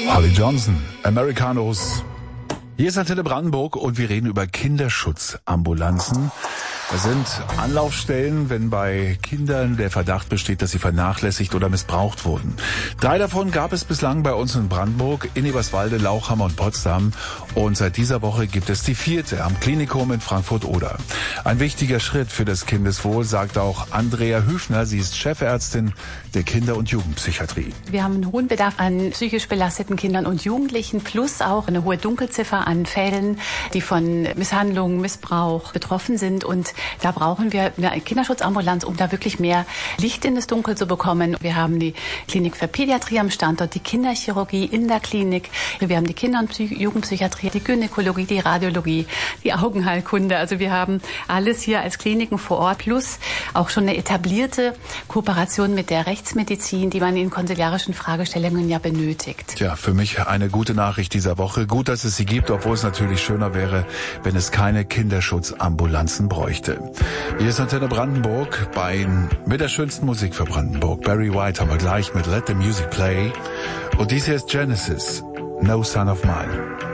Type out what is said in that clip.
Holly Johnson, Americanos. Hier ist Antenne Brandenburg und wir reden über Kinderschutzambulanzen. Das sind Anlaufstellen, wenn bei Kindern der Verdacht besteht, dass sie vernachlässigt oder missbraucht wurden. 3 davon gab es bislang bei uns in Brandenburg, in Eberswalde, Lauchhammer und Potsdam. Und seit dieser Woche gibt es die 4. am Klinikum in Frankfurt-Oder. Ein wichtiger Schritt für das Kindeswohl, sagt auch Andrea Hüfner. Sie ist Chefärztin der Kinder- und Jugendpsychiatrie. Wir haben einen hohen Bedarf an psychisch belasteten Kindern und Jugendlichen, plus auch eine hohe Dunkelziffer an Fällen, die von Misshandlungen, Missbrauch betroffen sind. Und da brauchen wir eine Kinderschutzambulanz, um da wirklich mehr Licht in das Dunkel zu bekommen. Wir haben die Klinik für Pädiatrie am Standort, die Kinderchirurgie in der Klinik. Wir haben die Kinder- und Jugendpsychiatrie, die Gynäkologie, die Radiologie, die Augenheilkunde. Also wir haben alles hier als Kliniken vor Ort, plus auch schon eine etablierte Kooperation mit der Rechtsmedizin, die man in konsiliarischen Fragestellungen ja benötigt. Tja, für mich eine gute Nachricht dieser Woche. Gut, dass es sie gibt, obwohl es natürlich schöner wäre, wenn es keine Kinderschutzambulanzen bräuchte. Hier ist Antenne Brandenburg mit der schönsten Musik für Brandenburg. Barry White haben wir gleich mit Let the Music Play. Und dies hier ist Genesis, No Son of Mine.